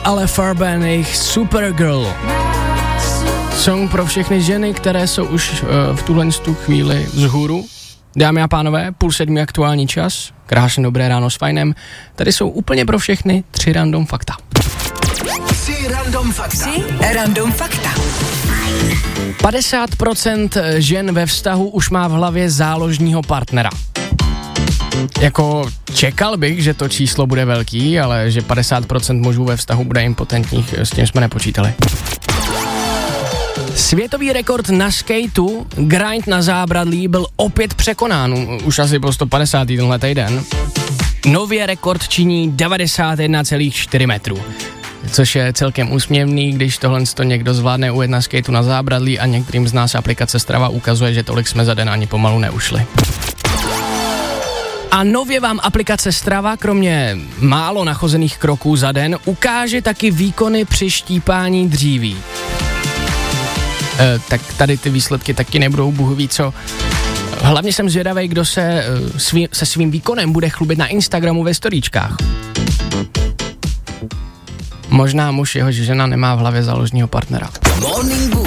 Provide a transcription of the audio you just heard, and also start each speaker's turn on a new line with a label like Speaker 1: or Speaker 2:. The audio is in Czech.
Speaker 1: Ale Farben, jejich Supergirl. Song pro všechny ženy, které jsou už v tuhle chvíli vzhůru. Dámy a pánové, 6:30 aktuální čas. Krásně dobré ráno s Fajnem. Tady jsou úplně pro všechny 3 random fakta.
Speaker 2: 3 random fakta.
Speaker 1: 50% žen ve vztahu už má v hlavě záložního partnera. Jako čekal bych, že to číslo bude velký, ale že 50% mužů ve vztahu bude impotentních, s tím jsme nepočítali. Světový rekord na skateu, grind na zábradlí, byl opět překonán, už asi po 150. tenhle týden. Nově rekord činí 91,4 metrů, což je celkem úsměvný, když tohle někdo zvládne ujet na skateu na zábradlí a některým z nás aplikace Strava ukazuje, že tolik jsme za den ani pomalu neušli. A nově vám aplikace Strava, kromě málo nachozených kroků za den, ukáže taky výkony při štípání dříví. Tak tady ty výsledky taky nebudou bůh ví co. Hlavně jsem zvědavej, kdo se svým výkonem bude chlubit na Instagramu ve storíčkách. Možná muž, jehož žena nemá v hlavě záložního partnera.
Speaker 2: Morning